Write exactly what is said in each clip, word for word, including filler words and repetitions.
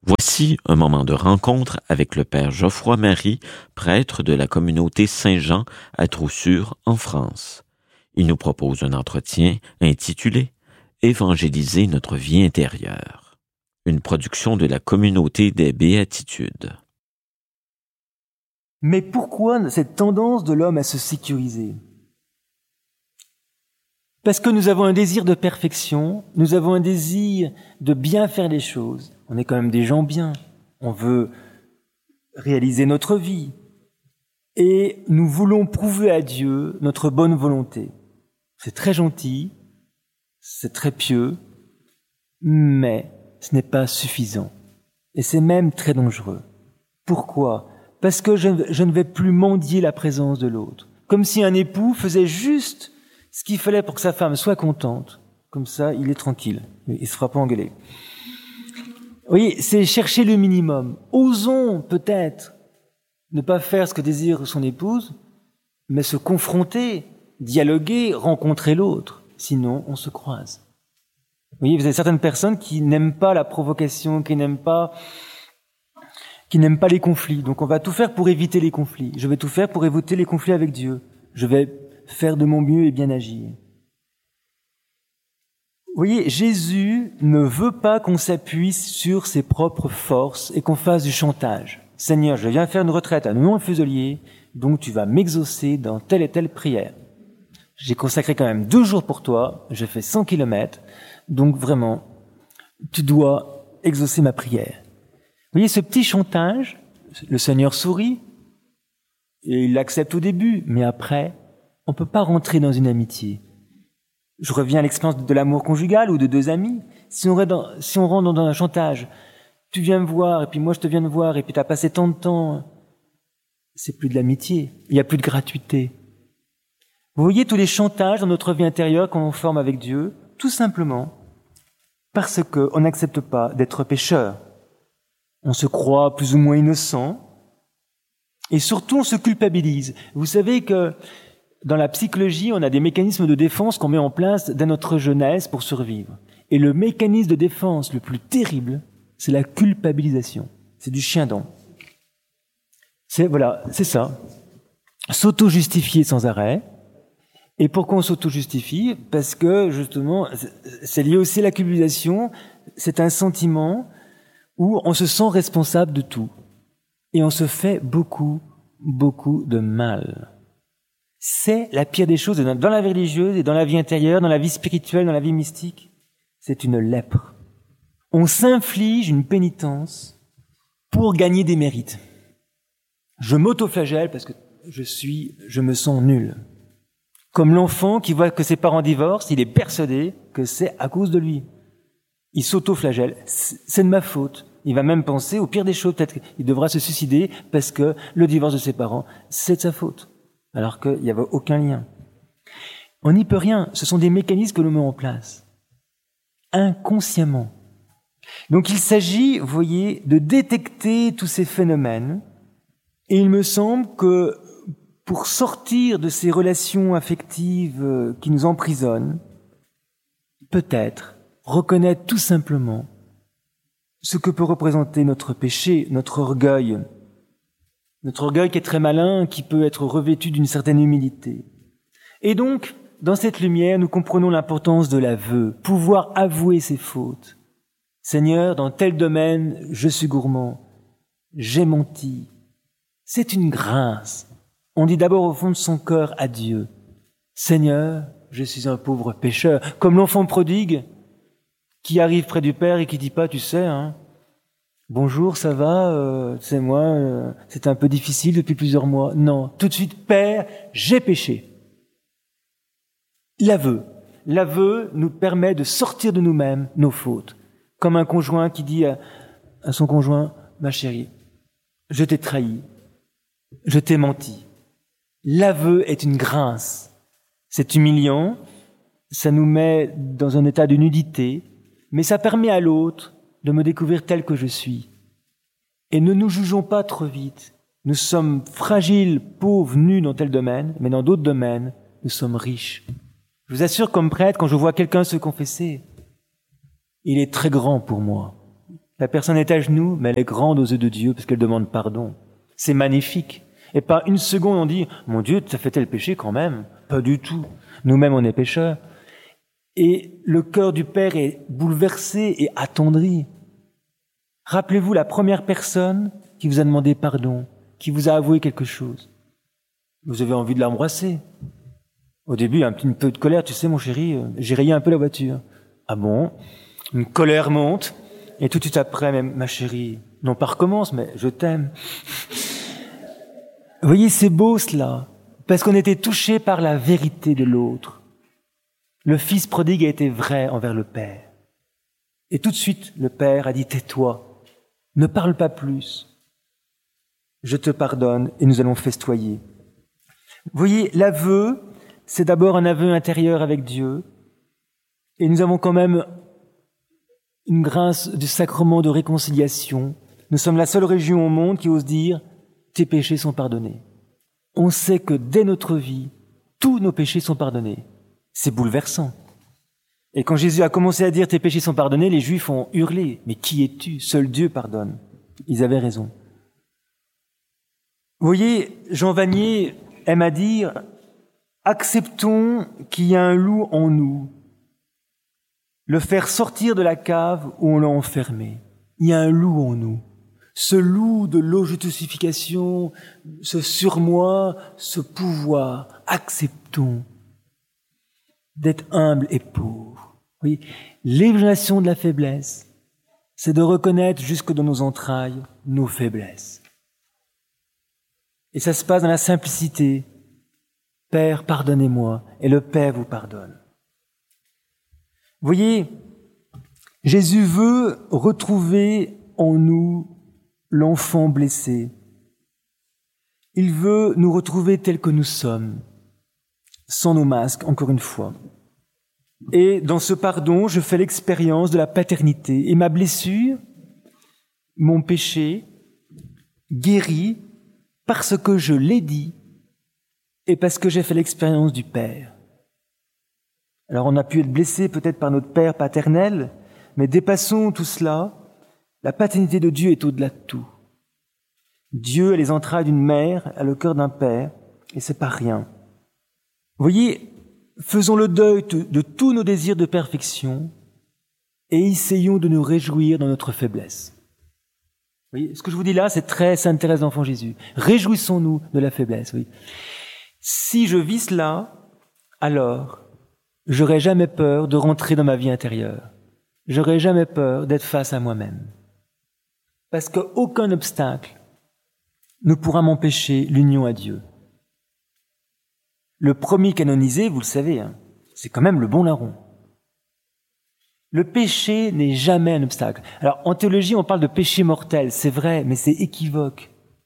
Voici un moment de rencontre avec le père Geoffroy Marie, prêtre de la communauté Saint-Jean à Troussure, en France. Il nous propose un entretien intitulé « Évangéliser notre vie intérieure », une production de la communauté des Béatitudes. Mais pourquoi cette tendance de l'homme à se sécuriser ? Parce que nous avons un désir de perfection, nous avons un désir de bien faire les choses. On est quand même des gens bien, on veut réaliser notre vie. Et nous voulons prouver à Dieu notre bonne volonté. C'est très gentil, c'est très pieux, mais ce n'est pas suffisant. Et c'est même très dangereux. Pourquoi ? Parce que je, je ne vais plus mendier la présence de l'autre. Comme si un époux faisait juste ce qu'il fallait pour que sa femme soit contente. Comme ça, il est tranquille. Il ne se fera pas engueuler. Vous voyez, c'est chercher le minimum. Osons peut-être ne pas faire ce que désire son épouse, mais se confronter, dialoguer, rencontrer l'autre. Sinon, on se croise. Vous voyez, vous avez certaines personnes qui n'aiment pas la provocation, qui n'aiment pas... qui n'aiment pas les conflits. Donc on va tout faire pour éviter les conflits. Je vais tout faire pour éviter les conflits avec Dieu. Je vais faire de mon mieux et bien agir. Vous voyez, Jésus ne veut pas qu'on s'appuie sur ses propres forces et qu'on fasse du chantage. Seigneur, je viens faire une retraite à Nounon-le-Fuselier, donc tu vas m'exaucer dans telle et telle prière. J'ai consacré quand même deux jours pour toi, j'ai fait cent kilomètres, donc vraiment, tu dois exaucer ma prière. Vous voyez, ce petit chantage, le Seigneur sourit, et il l'accepte au début, mais après, on ne peut pas rentrer dans une amitié. Je reviens à l'expérience de l'amour conjugal ou de deux amis. Si on, dans, si on rentre dans un chantage, tu viens me voir, et puis moi je te viens de voir, et puis tu as passé tant de temps, c'est plus de l'amitié, il n'y a plus de gratuité. Vous voyez tous les chantages dans notre vie intérieure qu'on forme avec Dieu, tout simplement parce qu'on n'accepte pas d'être pécheur. On se croit plus ou moins innocent, et surtout on se culpabilise. Vous savez que dans la psychologie, on a des mécanismes de défense qu'on met en place dès notre jeunesse pour survivre. Et le mécanisme de défense le plus terrible, c'est la culpabilisation. C'est du chien-dent. C'est, voilà, c'est ça. S'auto-justifier sans arrêt. Et pourquoi on s'auto-justifie ? Parce que, justement, c'est lié aussi à la culpabilisation. C'est un sentiment où on se sent responsable de tout. Et on se fait beaucoup, beaucoup de mal. C'est la pire des choses dans la vie religieuse et dans la vie intérieure, dans la vie spirituelle, dans la vie mystique. C'est une lèpre. On s'inflige une pénitence pour gagner des mérites. Je m'auto-flagelle parce que je suis, je me sens nul. Comme l'enfant qui voit que ses parents divorcent, il est persuadé que c'est à cause de lui. Il s'auto-flagelle. C'est de ma faute. Il va même penser au pire des choses. Peut-être qu'il devra se suicider parce que le divorce de ses parents, c'est de sa faute. Alors qu'il n'y avait aucun lien. On n'y peut rien. Ce sont des mécanismes que l'on met en place. Inconsciemment. Donc il s'agit, vous voyez, de détecter tous ces phénomènes. Et il me semble que pour sortir de ces relations affectives qui nous emprisonnent, peut-être reconnaître tout simplement ce que peut représenter notre péché, notre orgueil, notre orgueil qui est très malin, qui peut être revêtu d'une certaine humilité. Et donc, dans cette lumière, nous comprenons l'importance de l'aveu, pouvoir avouer ses fautes. Seigneur, dans tel domaine, je suis gourmand, j'ai menti. C'est une grâce. On dit d'abord au fond de son cœur à Dieu, Seigneur, je suis un pauvre pécheur, comme l'enfant prodigue qui arrive près du Père et qui dit pas, tu sais, hein, bonjour, ça va, euh, c'est moi, euh, c'est un peu difficile depuis plusieurs mois. Non, tout de suite, Père, j'ai péché. L'aveu. L'aveu nous permet de sortir de nous-mêmes nos fautes. Comme un conjoint qui dit à, à son conjoint, ma chérie, je t'ai trahi, je t'ai menti. L'aveu est une grâce. C'est humiliant, ça nous met dans un état de nudité, mais ça permet à l'autre de me découvrir tel que je suis. Et ne nous jugeons pas trop vite. Nous sommes fragiles, pauvres, nus dans tel domaine, mais dans d'autres domaines, nous sommes riches. Je vous assure, comme prêtre, quand je vois quelqu'un se confesser, il est très grand pour moi. La personne est à genoux, mais elle est grande aux yeux de Dieu parce qu'elle demande pardon. C'est magnifique. Et pas une seconde on dit « Mon Dieu, t'as fait tel péché quand même ?» Pas du tout. Nous-mêmes, on est pécheurs. Et le cœur du Père est bouleversé et attendri. Rappelez-vous la première personne qui vous a demandé pardon, qui vous a avoué quelque chose. Vous avez envie de l'embrasser. Au début, un petit peu de colère, tu sais mon chéri, j'ai rayé un peu la voiture. Ah bon? Une colère monte, et tout de suite après, même, ma chérie, non pas recommence, mais je t'aime. Vous voyez, c'est beau cela, parce qu'on était touché par la vérité de l'autre. Le fils prodigue a été vrai envers le Père. Et tout de suite, le Père a dit « Tais-toi, ne parle pas plus. Je te pardonne et nous allons festoyer. » Vous voyez, l'aveu, c'est d'abord un aveu intérieur avec Dieu. Et nous avons quand même une grâce du sacrement de réconciliation. Nous sommes la seule région au monde qui ose dire « Tes péchés sont pardonnés ». On sait que dès notre vie, tous nos péchés sont pardonnés. C'est bouleversant. Et quand Jésus a commencé à dire « Tes péchés sont pardonnés », les Juifs ont hurlé « Mais qui es-tu? Seul Dieu pardonne. » Ils avaient raison. Vous voyez, Jean Vanier aime à dire « Acceptons qu'il y a un loup en nous, le faire sortir de la cave où on l'a enfermé. Il y a un loup en nous. Ce loup de l'auto-justification, ce surmoi, ce pouvoir, acceptons d'être humble et pauvre. » Oui, l'évaluation de la faiblesse, c'est de reconnaître jusque dans nos entrailles nos faiblesses. Et ça se passe dans la simplicité. Père, pardonnez-moi, et le Père vous pardonne. Vous voyez, Jésus veut retrouver en nous l'enfant blessé. Il veut nous retrouver tels que nous sommes, sans nos masques, encore une fois. Et dans ce pardon, je fais l'expérience de la paternité. Et ma blessure, mon péché, guérit parce que je l'ai dit et parce que j'ai fait l'expérience du Père. Alors on a pu être blessé peut-être par notre Père paternel, mais dépassons tout cela. La paternité de Dieu est au-delà de tout. Dieu a les entrailles d'une mère, a le cœur d'un père, et c'est pas rien. Vous voyez, faisons le deuil de, de tous nos désirs de perfection et essayons de nous réjouir dans notre faiblesse. Vous voyez, ce que je vous dis là, c'est très Sainte Thérèse d'Enfant Jésus. Réjouissons-nous de la faiblesse. Oui. Si je vis cela, alors j'aurai jamais peur de rentrer dans ma vie intérieure. J'aurai jamais peur d'être face à moi-même. Parce qu'aucun obstacle ne pourra m'empêcher l'union à Dieu. Le premier canonisé, vous le savez, hein, c'est quand même le bon larron. Le péché n'est jamais un obstacle. Alors, en théologie, on parle de péché mortel, c'est vrai, mais c'est équivoque.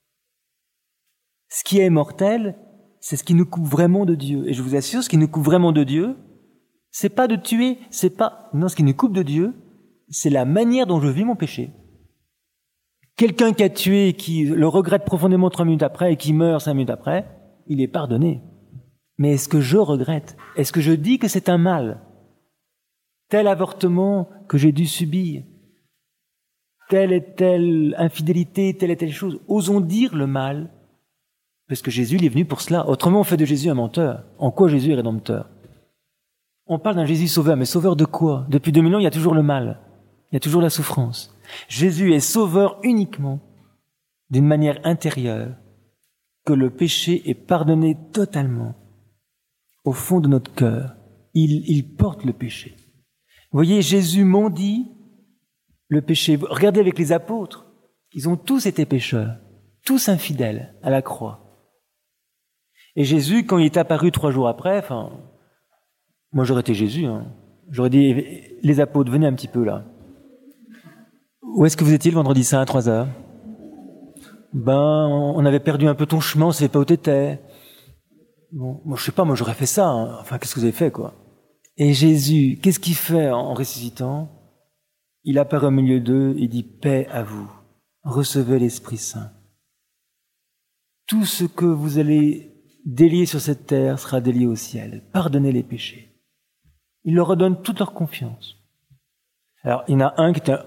Ce qui est mortel, c'est ce qui nous coupe vraiment de Dieu. Et je vous assure, ce qui nous coupe vraiment de Dieu, c'est pas de tuer, c'est pas... Non, ce qui nous coupe de Dieu, c'est la manière dont je vis mon péché. Quelqu'un qui a tué, qui le regrette profondément trois minutes après et qui meurt cinq minutes après, il est pardonné. Mais est-ce que je regrette? Est-ce que je dis que c'est un mal? Tel avortement que j'ai dû subir, telle et telle infidélité, telle et telle chose. Osons dire le mal, parce que Jésus il est venu pour cela. Autrement, on fait de Jésus un menteur. En quoi Jésus est rédempteur? On parle d'un Jésus sauveur, mais sauveur de quoi? Depuis deux mille ans, il y a toujours le mal. Il y a toujours la souffrance. Jésus est sauveur uniquement d'une manière intérieure, que le péché est pardonné totalement. Au fond de notre cœur, il, il porte le péché. Vous voyez, Jésus mendie le péché. Regardez avec les apôtres, ils ont tous été pécheurs, tous infidèles à la croix. Et Jésus, quand il est apparu trois jours après, enfin, moi j'aurais été Jésus, hein, j'aurais dit, les apôtres, venez un petit peu là. Où est-ce que vous étiez le vendredi saint à trois heures? Ben, on avait perdu un peu ton chemin, on ne savait pas où t'étais. Bon, moi je sais pas, moi j'aurais fait ça, hein. Enfin, qu'est-ce que vous avez fait, quoi? Et Jésus, qu'est-ce qu'il fait en ressuscitant? Il apparaît au milieu d'eux et dit « Paix à vous, recevez l'Esprit Saint. Tout ce que vous allez délier sur cette terre sera délié au ciel. Pardonnez les péchés. » Il leur redonne toute leur confiance. Alors, il y en a un qui était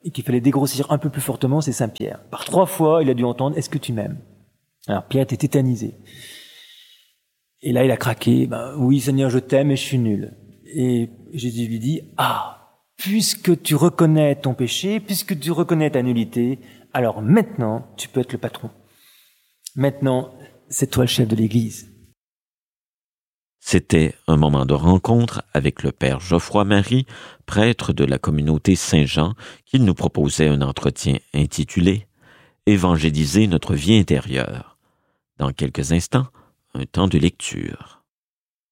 et qu'il fallait dégrossir un peu plus fortement, c'est Saint Pierre. Par trois fois, il a dû entendre « Est-ce que tu m'aimes ?» Alors Pierre était tétanisé. Et là, il a craqué. Ben, « Oui, Seigneur, je t'aime et je suis nul. » Et Jésus lui dit « Ah, puisque tu reconnais ton péché, puisque tu reconnais ta nullité, alors maintenant, tu peux être le patron. Maintenant, c'est toi le chef de l'Église. » C'était un moment de rencontre avec le père Geoffroy Marie, prêtre de la communauté Saint-Jean, qui nous proposait un entretien intitulé « Évangéliser notre vie intérieure ». Dans quelques instants, un temps de lecture.